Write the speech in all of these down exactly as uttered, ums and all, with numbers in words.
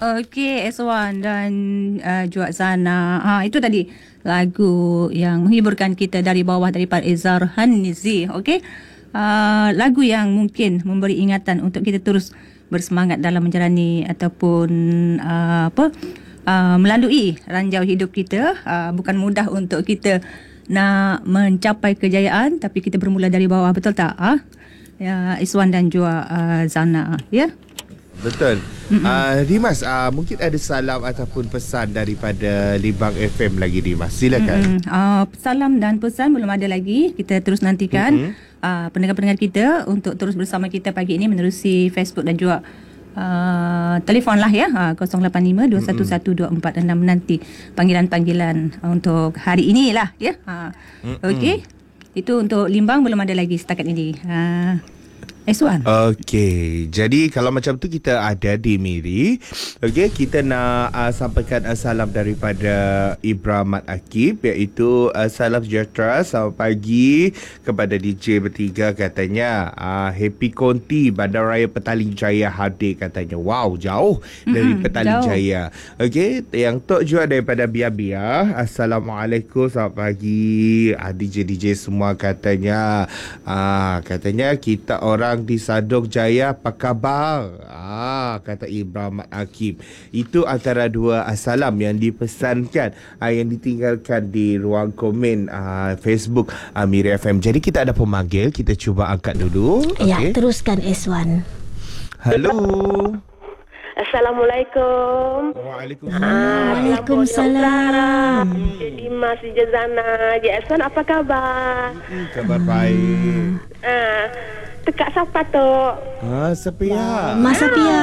Okey, Eswan dan uh, juga Zana. Ha, itu tadi lagu yang menghiburkan kita dari bawah daripada Izhar Hanizi. Okey. Uh, lagu yang mungkin memberi ingatan untuk kita terus bersemangat dalam menjalani ataupun uh, apa uh, melalui ranjau hidup kita. Uh, bukan mudah untuk kita nak mencapai kejayaan, tapi kita bermula dari bawah, betul tak? Ah, ya, Iswan dan juga uh, Zana, ya. Betul. Uh, Dimas, uh, mungkin ada salam ataupun pesan daripada Limbang F M lagi, Dimas. Silakan. Uh, salam dan pesan belum ada lagi. Kita terus nantikan uh, pendengar-pendengar kita untuk terus bersama kita pagi ini menerusi Facebook dan juga uh, telefon lah ya, uh, kosong lapan lima dua satu satu dua empat enam nanti panggilan-panggilan untuk hari inilah ya. Uh, Okey. Itu untuk Limbang belum ada lagi setakat ini. Uh, Eswan. Okey, jadi kalau macam tu kita ada di Miri. Okey, kita nak uh, sampaikan uh, salam daripada Ibrahim Mat Akib, iaitu uh, salam sejahtera selamat pagi kepada D J bertiga, katanya uh, Happy Konti Bandaraya Petaling Jaya hadir, katanya. Wow, jauh dari mm-hmm, Petaling jauh. Jaya. Okey, yang Tok juga daripada Bia-Bia. Assalamualaikum, selamat pagi uh, D J D J semua, katanya. Uh, katanya kita orang di Sadok Jaya, apa khabar? Ah, kata Ibrahim Akib. Itu antara dua uh, salam yang dipesankan, uh, yang ditinggalkan di ruang komen uh, Facebook uh, Miri F M. Jadi kita ada pemanggil, kita cuba angkat dulu. Ya, okay. Teruskan Eswan. Halo. Assalamualaikum. Waalaikumsalam. Waalaikumsalam. Jadi Mas Jazana, Eswan apa khabar? Hmm, kabar baik. Ah, tekak siapa tu? Ah, Sapia. Mas Sapia.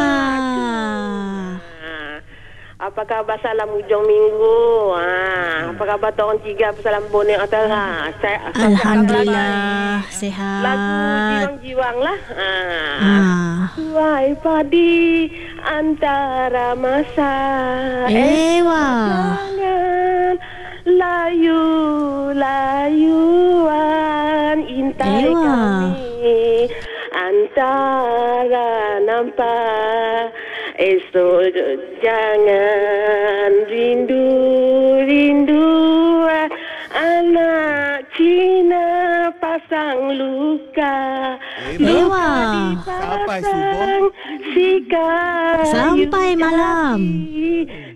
Apa khabar, salam hujung minggu? Ha, apa khabar tahun tiga, salam bonek atas. Ha, saya Alhamdulillah sihat. Lagu jiwang-jiwang lah. Ha. Ah. Tuai padi antara masa. Ewa. Jangan layu layuan intai Ewa. kami antara nampak. Esok jangan rindu rindu anak Cina pasang luka. Ewa. Sampai subuh. Sikai Sampai malam.